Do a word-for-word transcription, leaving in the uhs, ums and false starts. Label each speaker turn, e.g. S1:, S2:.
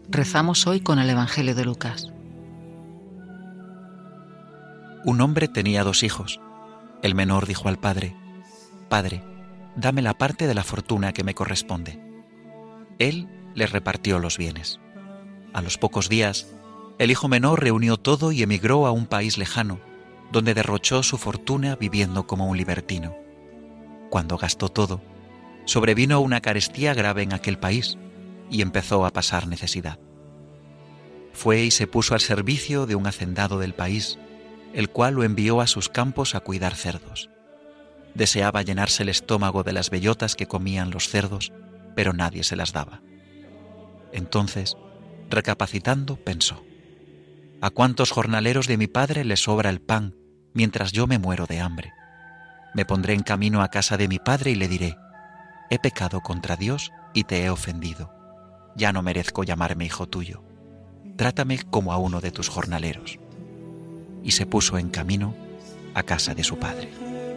S1: Rezamos hoy con el Evangelio de Lucas.
S2: Un hombre tenía dos hijos. El menor dijo al padre: «Padre, dame la parte de la fortuna que me corresponde». Él les repartió los bienes. A los pocos días, el hijo menor reunió todo y emigró a un país lejano, donde derrochó su fortuna viviendo como un libertino. Cuando gastó todo, sobrevino una carestía grave en aquel país y empezó a pasar necesidad. Fue y se puso al servicio de un hacendado del país, el cual lo envió a sus campos a cuidar cerdos. Deseaba llenarse el estómago de las bellotas que comían los cerdos, pero nadie se las daba. Entonces, recapacitando, pensó: ¿a cuántos jornaleros de mi padre les sobra el pan mientras yo me muero de hambre? Me pondré en camino a casa de mi padre y le diré: he pecado contra Dios y te he ofendido. Ya no merezco llamarme hijo tuyo. Trátame como a uno de tus jornaleros. Y se puso en camino a casa de su padre.